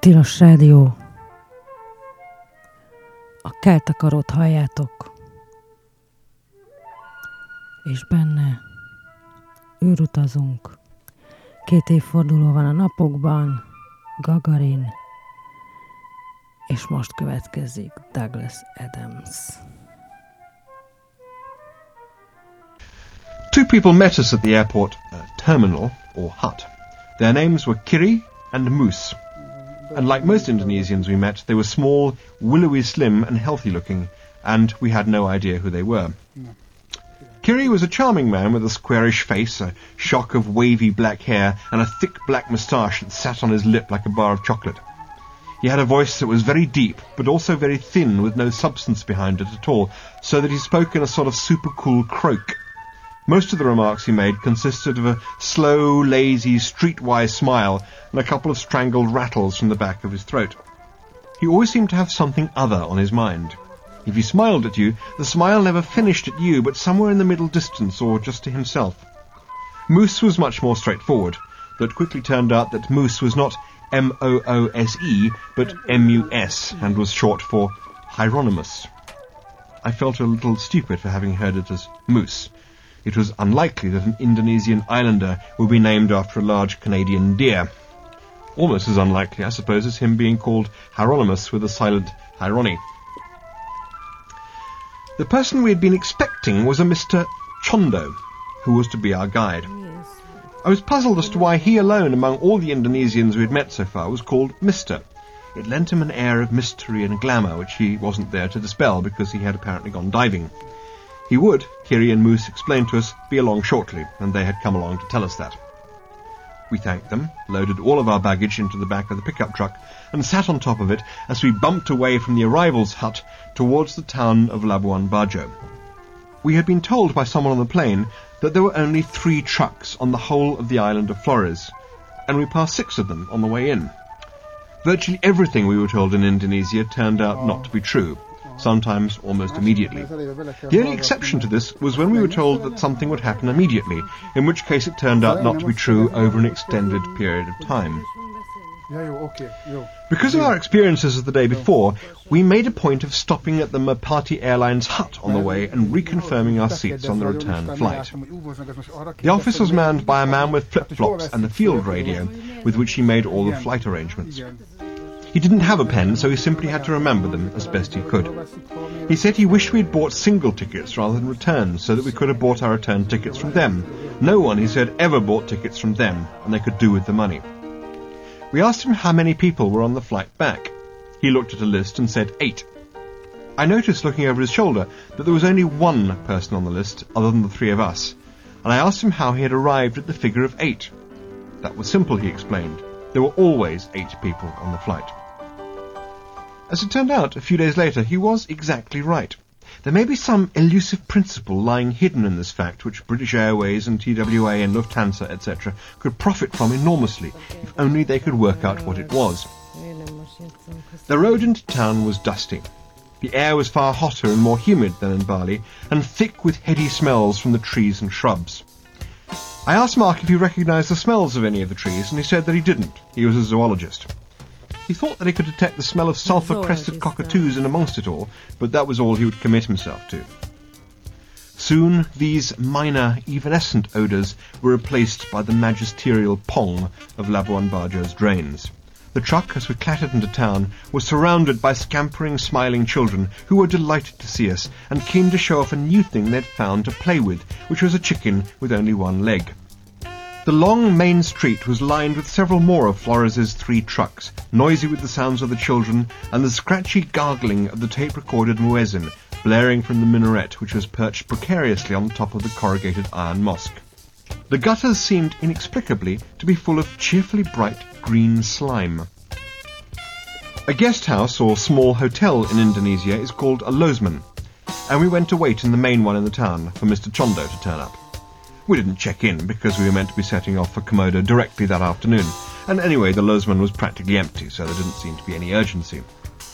Tilos rádió. A keltakarót halljátok. És benne űrutazunk. 2 évforduló van a napokban. Gagarin. És most következik Douglas Adams. Two people met us at the airport terminal, or hut. Their names were Kiri and Moose. And like most Indonesians we met, they were small, willowy slim and healthy-looking, and we had no idea who they were. Kiri was a charming man with a squarish face, a shock of wavy black hair, and a thick black moustache that sat on his lip like a bar of chocolate. He had a voice that was very deep, but also very thin, with no substance behind it at all, so that he spoke in a sort of super-cool croak. Most of the remarks he made consisted of a slow, lazy, streetwise smile and a couple of strangled rattles from the back of his throat. He always seemed to have something other on his mind. If he smiled at you, the smile never finished at you, but somewhere in the middle distance, or just to himself. Moose was much more straightforward, though it quickly turned out that Moose was not M-O-O-S-E, but M-U-S, and was short for Hieronymus. I felt a little stupid for having heard it as Moose. It was unlikely that an Indonesian islander would be named after a large Canadian deer. Almost as unlikely, I suppose, as him being called Hieronymus with a silent Hierony. The person we had been expecting was a Mr. Chondo, who was to be our guide. I was puzzled as to why he alone among all the Indonesians we had met so far was called Mr. It lent him an air of mystery and glamour which he wasn't there to dispel because he had apparently gone diving. He would, Kiri and Moose explained to us, be along shortly, and they had come along to tell us that. We thanked them, loaded all of our baggage into the back of the pickup truck, and sat on top of it as we bumped away from the arrivals hut towards the town of Labuan Bajo. We had been told by someone on the plane that there were only 3 trucks on the whole of the island of Flores, and we passed 6 of them on the way in. Virtually everything we were told in Indonesia turned out not to be true, sometimes almost immediately. The only exception to this was when we were told that something would happen immediately, in which case it turned out not to be true over an extended period of time. Because of our experiences of the day before, we made a point of stopping at the Merpati Airlines hut on the way and reconfirming our seats on the return flight. The office was manned by a man with flip-flops and a field radio, with which he made all the flight arrangements. He didn't have a pen, so he simply had to remember them as best he could. He said he wished we had bought single tickets rather than returns, so that we could have bought our return tickets from them. No one, he said, ever bought tickets from them, and they could do with the money. We asked him how many people were on the flight back. He looked at a list and said 8. I noticed, looking over his shoulder, that there was only 1 person on the list, other than the 3 of us, and I asked him how he had arrived at the figure of 8. That was simple, he explained. There were always 8 people on the flight. As it turned out, a few days later, he was exactly right. There may be some elusive principle lying hidden in this fact which British Airways and TWA and Lufthansa, etc., could profit from enormously, if only they could work out what it was. The road into town was dusty. The air was far hotter and more humid than in Bali, and thick with heady smells from the trees and shrubs. I asked Mark if he recognised the smells of any of the trees, and he said that he didn't. He was a zoologist. He thought that he could detect the smell of sulphur-crested cockatoos in amongst it all, but that was all he would commit himself to. Soon these minor, evanescent odours were replaced by the magisterial pong of Labuan Bajo's drains. The truck, as we clattered into town, was surrounded by scampering, smiling children who were delighted to see us and keen to show off a new thing they'd found to play with, which was a chicken with only 1 leg. The long main street was lined with several more of Flores' 3 trucks, noisy with the sounds of the children and the scratchy gargling of the tape-recorded muezzin, blaring from the minaret which was perched precariously on the top of the corrugated iron mosque. The gutters seemed inexplicably to be full of cheerfully bright green slime. A guest house or small hotel in Indonesia is called a losmen, and we went to wait in the main one in the town for Mr. Chondo to turn up. We didn't check in because we were meant to be setting off for Komodo directly that afternoon, and anyway the losmen was practically empty, so there didn't seem to be any urgency.